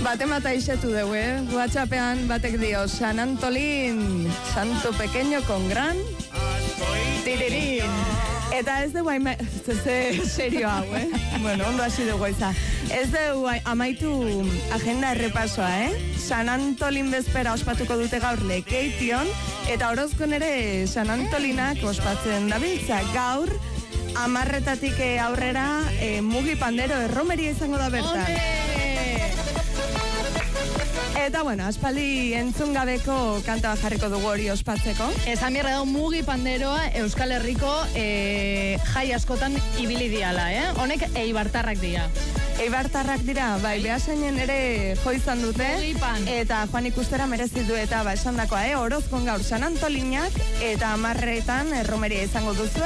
Bate mata isetu dugu, WhatsAppean batek dio, San Antolín, santo pequeño con gran tirirín. Eta ez dugu serio hau, Bueno, ondo hasi dugu eza. Ez dugu amaitu agenda errepasoa, San Antolin bezpera ospatuko dute gaur Lekeition, eta orozkon ere San Antolinak ospatzen dabiltza. Gaur, 10:00 aurrera, mugi pandero erromeria izango da bertan. Eta, bueno, aspaldi entzun gabeko kanta bat jarriko dugu hori ospatzeko. Esan birra da mugi panderoa Euskal Herriko jai askotan ibili diala, Honek eibartarrak dira. Eibartarrak dira, bai, behasainen ere jo izan dute. Mugipan. Eta joan ikustera merezi du eta esan dakoa, Orozkon gaur San Antolinak eta 10:00 erromeria izango duzu.